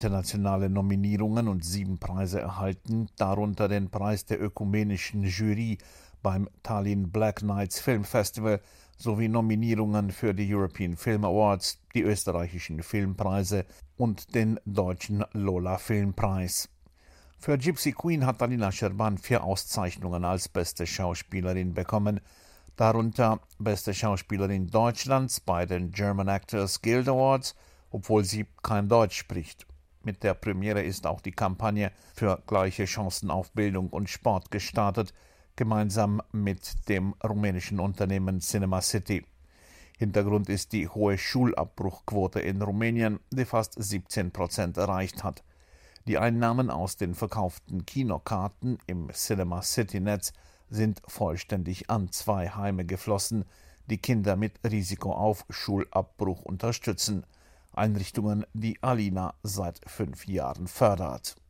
internationale Nominierungen und 7 Preise erhalten, darunter den Preis der ökumenischen Jury beim Tallinn Black Nights Film Festival sowie Nominierungen für die European Film Awards, die österreichischen Filmpreise und den deutschen Lola Filmpreis. Für Gypsy Queen hat Alina Scherban 4 Auszeichnungen als beste Schauspielerin bekommen, darunter beste Schauspielerin Deutschlands bei den German Actors Guild Awards, obwohl sie kein Deutsch spricht. Mit der Premiere ist auch die Kampagne für gleiche Chancen auf Bildung und Sport gestartet, gemeinsam mit dem rumänischen Unternehmen Cinema City. Hintergrund ist die hohe Schulabbruchquote in Rumänien, die fast 17% erreicht hat. Die Einnahmen aus den verkauften Kinokarten im Cinema City-Netz sind vollständig an 2 Heime geflossen, die Kinder mit Risiko auf Schulabbruch unterstützen. Einrichtungen, die Alina seit 5 Jahren fördert.